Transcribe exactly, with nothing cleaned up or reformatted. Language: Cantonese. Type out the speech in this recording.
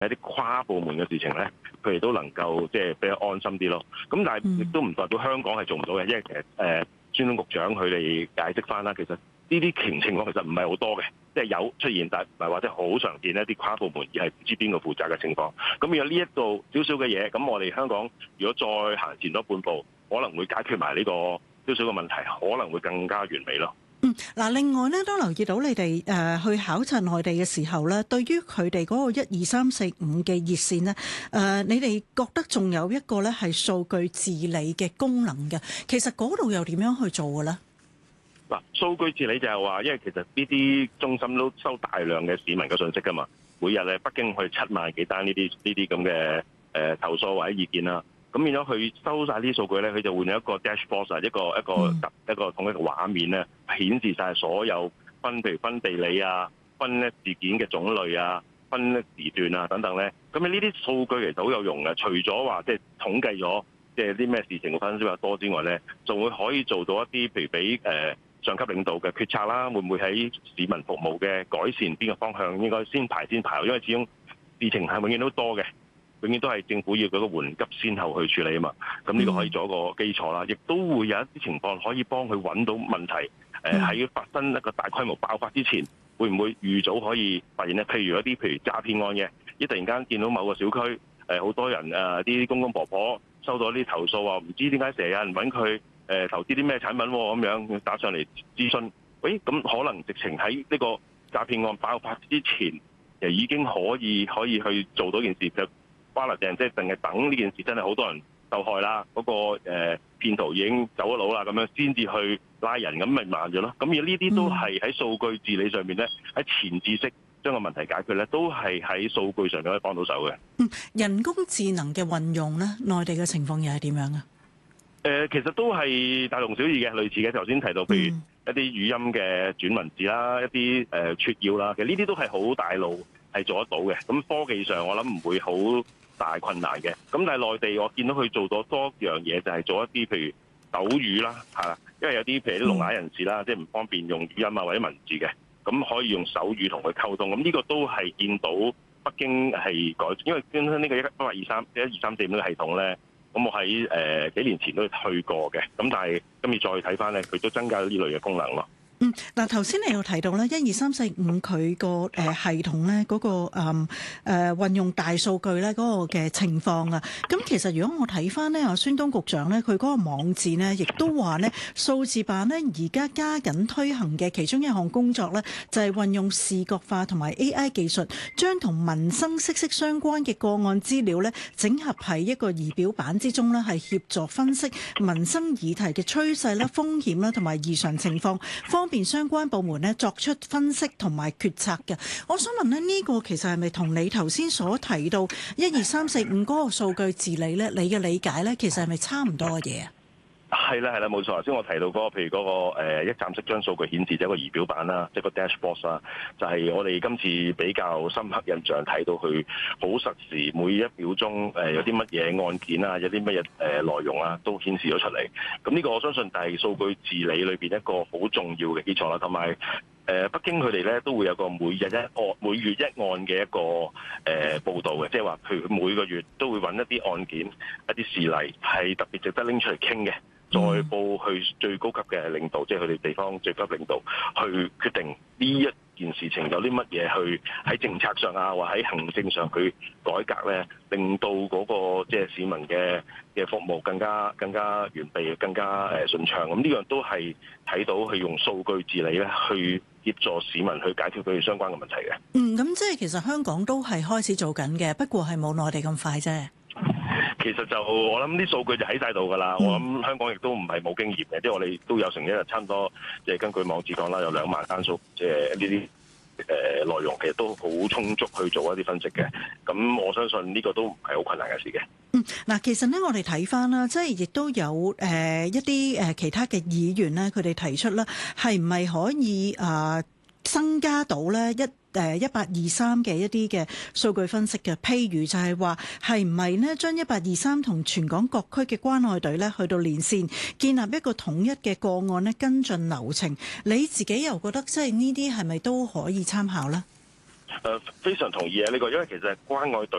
一啲跨部門嘅事情咧，佢哋都能夠即係比較安心啲咯。咁但係亦都唔代表香港係做唔到嘅，因為其實誒孫東局長佢哋解釋翻啦，其實呢啲情情況其實唔係好多嘅，即係有出現，但係或者好常見一啲跨部門而係唔知邊個負責嘅情況。咁有呢一度少少嘅嘢，咁我哋香港如果再行前多半步，可能會解決埋呢個少少嘅問題，可能會更加完美咯。 嗯，嗱，另外咧都留意到你哋誒、呃、去考察內地嘅時候咧，對於佢哋嗰個一二三四五嘅熱線咧，誒、呃，你哋覺得仲有一個咧係數據治理嘅功能嘅，其實嗰度又點樣去做嘅咧？ 嗱，數據治理就係話，因為其實呢啲中心都收大量嘅市民嘅信息噶嘛，每日咧北京去七萬幾單呢啲呢啲咁嘅誒投訴或者意見啦。咁變咗佢收晒呢啲數據咧，佢就換咗一個 dashboard，一個一個、嗯、一個統一嘅畫面咧，顯示晒所有分，譬如分地理啊、分咧事件嘅種類啊、分咧時段啊等等咧。咁呢啲數據其實好有用嘅，除咗話即係統計咗即係啲咩事情嘅分析比較多之外咧，仲會可以做到一啲譬如俾誒上級領導嘅決策啦，會唔會喺市民服務嘅改善邊個方向應該先排先排，因為始終事情係永遠都多嘅。永遠都係政府要嗰個緩急先後去處理啊嘛，咁呢個可以做一個基礎啦，亦都會有一啲情況可以幫佢揾到問題。誒喺發生一個大規模爆發之前，會唔會預早可以發現咧？譬如一啲譬如詐騙案嘅，一突然間見到某個小區誒好多人誒啲公公婆婆收到啲投訴話，唔知點解成日有人揾佢誒投資啲咩產品咁樣打上嚟諮詢。喂，咁可能直情喺呢個詐騙案爆發之前，誒已經可以可以去做到件事就。巴勒訂即係淨係等呢件事真係好多人受害啦，嗰、那個誒、呃、騙徒已經走咗佬啦，咁樣先至去拉人，咁咪慢咗咯。咁而呢啲都係喺數據治理上面咧，喺前置式將個問題解決咧，都係喺數據上面可以幫到手嘅。 嗯，人工智能嘅運用咧，內地嘅情況又係點樣啊？ 誒、呃，其實都係大同小異嘅，類似嘅。頭先提到，譬如一啲語音嘅轉文字啦，一啲誒撮要啦，其實呢啲都係好大路係做得到嘅。咁科技上我諗唔會好大困難嘅，咁但係內地我見到佢做咗多樣嘢，就係做一啲譬如手語啦，係啦，因為有啲譬如啲聾啞人士啦，即係唔方便用語音啊或者文字嘅，咁可以用手語同佢溝通。咁呢個都係見到北京係改，因為本身呢個一八二三一二三四五呢個系統咧，咁我喺誒幾年前都去過嘅，咁但係今次再睇翻咧，佢都增加咗呢類嘅功能咯。 嗯，嗱，頭先你有提到咧，一二三四五佢個誒系統咧嗰個誒誒運用大數據咧嗰個嘅情況啊，咁其實如果我睇翻咧，阿孫東局長咧佢嗰個網誌咧，亦都話咧數字版咧而家加緊推行嘅其中一項工作咧，就係運用視覺化同埋 A I 技術，將同民生息息相關嘅個案資料咧整合喺一個儀表板之中咧，係協助分析民生議題嘅趨勢啦、風險啦同埋異常情況，方便相關部門咧作出分析同埋決策嘅。我想問咧，呢個其實係咪同你頭先所提到一二三四五嗰個數據治理咧，你嘅理解咧，其實係咪差唔多嘅嘢啊？ 係啦係啦，冇錯。頭先我提到嗰、那個，譬如嗰、那個、呃、一站式將數據顯示，即係個儀表板啦，即係個 dashboard 啦，就係、是、我哋今次比較深刻印象，睇到佢好實時，每一秒鐘誒、呃、有啲乜嘢案件啊，有啲乜嘢誒內容啊，都顯示咗出嚟。咁呢個我相信就係數據治理裏邊一個好重要嘅基礎啦，同埋誒北京佢哋咧都會有個每日一案、每月一案嘅一個誒、呃、報導嘅，即係話譬如每個月都會揾一啲案件、一啲事例係特別值得拎出嚟傾嘅。再報去最高級嘅領導，即係佢哋地方最高級領導，去決定呢一件事情有啲乜嘢去喺政策上啊，或喺行政上去改革咧，令到嗰個即係市民嘅嘅服務更加更加完備、更加誒順暢。咁呢樣都係睇到係用數據治理咧，去協助市民去解決佢哋相關嘅問題嘅。 嗯，咁即係其實香港都係開始做緊嘅，不過係冇內地咁快啫。 其實就我諗啲數據就喺晒度㗎啦，我諗香港亦都唔係冇經驗嘅，即係我哋都有成一日差唔多，即係根據網誌講啦，有兩萬單數，即係呢啲誒內容其實都好充足去做一啲分析嘅。咁我相信呢個都唔係好困難嘅事嘅。 嗯，嗱，其實咧我哋睇翻啦，即係亦都有誒、呃、一啲誒其他嘅議員咧，佢哋提出啦，係唔係可以啊、呃、增加到咧一誒一八二三嘅一啲嘅數據分析嘅，譬如就係話係唔係呢將一八二三同全港各區嘅關愛隊呢去到連線，建立一個統一嘅個案呢跟進流程。你自己又覺得即係呢啲係咪都可以參考呢？ 誒非常同意啊！呢個因為其實關愛隊